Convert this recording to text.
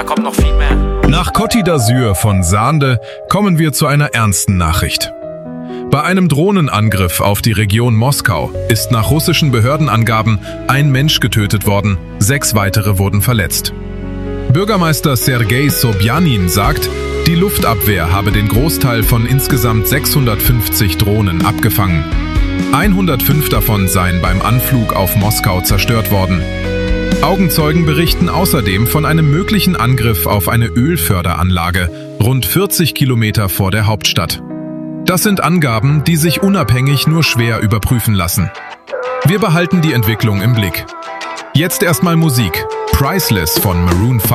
da kommt noch viel mehr. Nach Côte d'Azur von Sande kommen wir zu einer ernsten Nachricht. Bei einem Drohnenangriff auf die Region Moskau ist nach russischen Behördenangaben ein Mensch getötet worden, 6 weitere wurden verletzt. Bürgermeister Sergei Sobjanin sagt, die Luftabwehr habe den Großteil von insgesamt 650 Drohnen abgefangen. 105 davon seien beim Anflug auf Moskau zerstört worden. Augenzeugen berichten außerdem von einem möglichen Angriff auf eine Ölförderanlage, rund 40 Kilometer vor der Hauptstadt. Das sind Angaben, die sich unabhängig nur schwer überprüfen lassen. Wir behalten die Entwicklung im Blick. Jetzt erstmal Musik. Priceless von Maroon 5.